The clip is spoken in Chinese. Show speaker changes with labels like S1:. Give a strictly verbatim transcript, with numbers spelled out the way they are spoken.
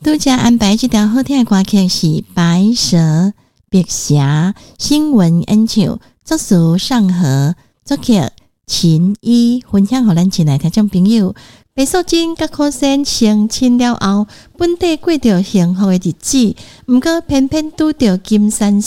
S1: 拄则安排这条好听的歌曲是《白蛇白蛇》，新闻演唱，作词上河，作曲秦依，分享给咱亲爱听众朋友。白素贞甲柯仙成亲了后，本地过着幸福的日子，毋过偏偏拄着金山